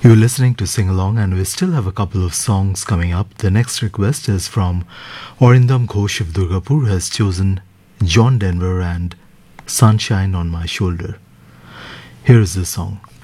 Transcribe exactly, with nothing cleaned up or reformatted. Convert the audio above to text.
You're listening to Sing Along, and we still have a couple of songs coming up. The next request is from Orindam Ghosh of Durgapur, who has chosen John Denver and Sunshine on My Shoulder. Here is the song.